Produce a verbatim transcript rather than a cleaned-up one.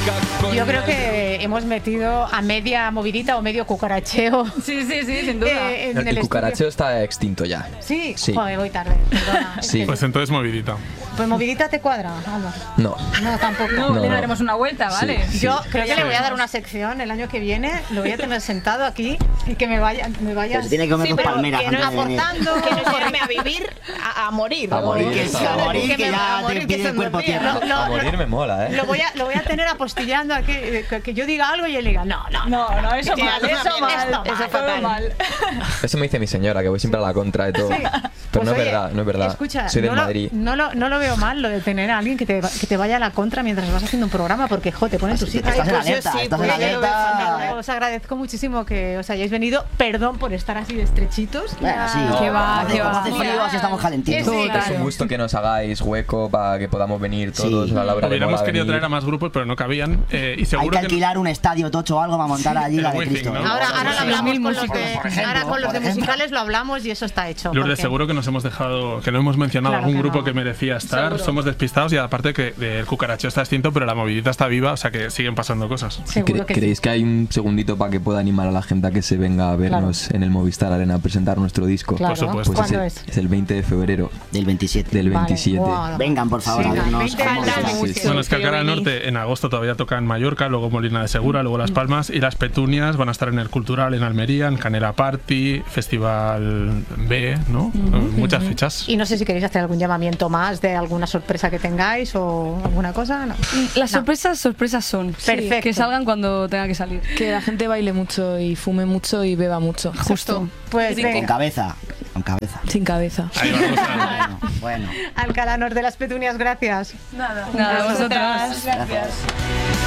Yo creo que hemos metido a media movidita o medio cucaracheo. Sí, sí, sí, sin duda. Eh, en El, el el cucaracheo estudio. está extinto ya. Sí, Sí. joder, voy tarde, perdona. Es Sí. que- Pues entonces movidita. Pues movidita te cuadra, vamos. No. No, tampoco. No, No, le no. daremos una vuelta, ¿vale? Sí. Yo creo que Ya le voy a dar veremos. una sección el año que viene, lo voy a tener sentado aquí y que me vaya, me vaya Pero se tiene que comer Sí, dos pero palmeras que no antes de venir. aportando. Que no llame a vivir, a, a morir. A o- morir, Que está a bien. morir, que me- a ya morir, te que pide son el cuerpo dos días. tierra. Lo- A morir me mola, ¿eh? Lo voy a, lo voy a tener apostillando aquí, eh, que, que yo diga algo y él diga, no, no, No, no, eso Sí, mal, eso eso también, mal, esto eso mal, todo fatal. mal. Eso me dice mi señora, que voy siempre a la contra de todo. Sí. Pero Pues no es oye, verdad, no es verdad. Escucha, Soy del no, lo, Madrid. no, lo, no lo veo mal lo de tener a alguien que te, va- que te vaya a la contra mientras vas haciendo un programa, porque, jo, te pone en tu sitio. Estás en pues yo alerta, sí, estás en pues yo lo veo fatal, alerta. Os agradezco muchísimo que os hayáis venido. Perdón por estar así de estrechitos. Bueno, sí. Ya- Que va, Hace- que va. hace frío, así estamos calentitos. Sí, Es un gusto que nos hagáis hueco para que podamos venir todos. Sí. A la hora de Hubiéramos mola querido venir. traer a más grupos, pero no cabían. Eh, y Hay seguro que que alquilar un estadio tocho o algo para montar allí El la de Wizzing, Cristo. ¿no? ¿eh? Ahora, ahora lo Los hablamos mil con los, músicos, de- por ejemplo, ahora con los por de ejemplo. musicales lo hablamos y eso está hecho. Lourdes, porque- seguro que nos hemos dejado, que no hemos mencionado Claro algún que grupo no. que merecía estar. Seguro. Somos despistados y aparte que el cucaracheo está extinto, pero la movidita está viva, o sea que siguen pasando cosas. Seguro ¿Cre- que ¿Creéis sí. que hay un segundito para que pueda animar a la gente a que se venga a vernos en el Movistar Arena a presentar nuestro disco? Claro. Por supuesto. Pues ¿Cuándo es, es? el, es el veinte de febrero Del veintisiete. del Vale. veintisiete. Wow. Vengan, por favor, Sí, a vernos. veinte al faltan Movistar. mucho. Bueno, es que Sí, Alcalá yo del vení. Norte en agosto todavía toca en Mallorca, luego Molina de Segura, luego Las Palmas y Las Petunias van a estar en el Cultural en Almería, en Canela Party, Festival B, ¿no? Muchas fechas. Y no sé si queréis hacer algún llamamiento más de alguna sorpresa que tengáis o alguna cosa. No. Las No. sorpresas, sorpresas son. Perfecto. Que salgan cuando tenga que salir. Que la gente baile mucho y fume mucho y beba mucho. Justo. Pues Con venga, cabeza. Con cabeza. Sin cabeza. Ahí vamos a... Bueno, bueno. Alcalá Norte de las Petunias, gracias. Nada, vosotras. Gracias.